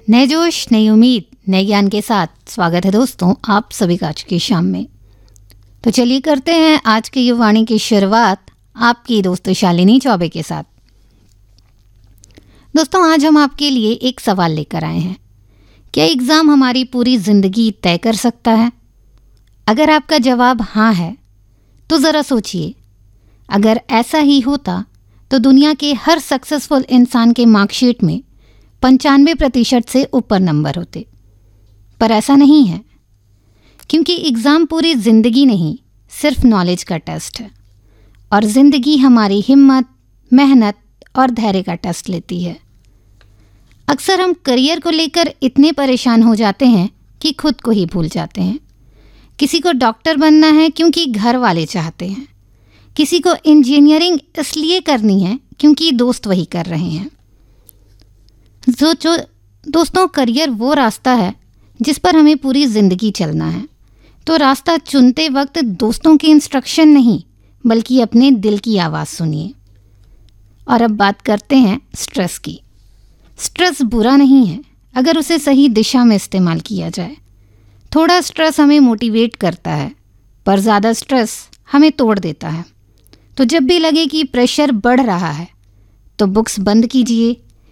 नए जोश, नई उम्मीद, नए ज्ञान के साथ स्वागत है दोस्तों आप सभी का आज की शाम में। तो चलिए करते हैं आज की युवाणी की शुरुआत आपकी दोस्त शालिनी चौबे के साथ। दोस्तों आज हम आपके लिए एक सवाल लेकर आए हैं। क्या एग्ज़ाम हमारी पूरी ज़िंदगी तय कर सकता है? अगर आपका जवाब हाँ है तो ज़रा सोचिए, अगर ऐसा ही होता तो दुनिया के हर सक्सेसफुल इंसान के मार्कशीट में 95% से ऊपर नंबर होते। पर ऐसा नहीं है, क्योंकि एग्ज़ाम पूरी ज़िंदगी नहीं, सिर्फ नॉलेज का टेस्ट है। और ज़िंदगी हमारी हिम्मत, मेहनत और धैर्य का टेस्ट लेती है। अक्सर हम करियर को लेकर इतने परेशान हो जाते हैं कि खुद को ही भूल जाते हैं। किसी को डॉक्टर बनना है क्योंकि घर वाले चाहते हैं, किसी को इंजीनियरिंग इसलिए करनी है क्योंकि दोस्त वही कर रहे हैं। जो दोस्तों, करियर वो रास्ता है जिस पर हमें पूरी ज़िंदगी चलना है। तो रास्ता चुनते वक्त दोस्तों की इंस्ट्रक्शन नहीं, बल्कि अपने दिल की आवाज़ सुनिए। और अब बात करते हैं स्ट्रेस की। स्ट्रेस बुरा नहीं है अगर उसे सही दिशा में इस्तेमाल किया जाए। थोड़ा स्ट्रेस हमें मोटिवेट करता है, पर ज़्यादा स्ट्रेस हमें तोड़ देता है। तो जब भी लगे कि प्रेशर बढ़ रहा है तो बुक्स बंद कीजिए,